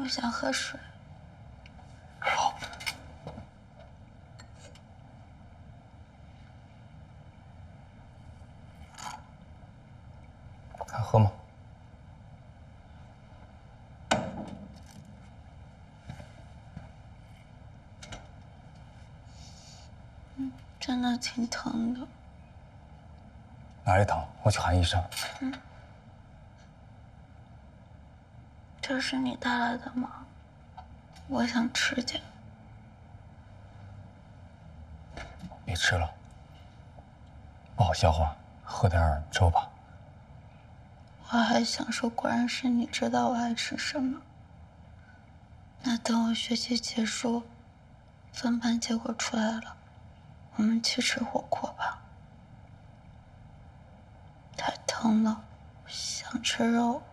我想喝水。 好。还喝吗？ 真的挺疼的。 哪里疼？我去喊医生。 这是你带来的吗？我想吃点。 别吃了，不好消化，喝点粥吧。 我还想说，果然是你知道我爱吃什么。那等我学习结束，分班结果出来了，我们去吃火锅吧。太疼了，想吃肉。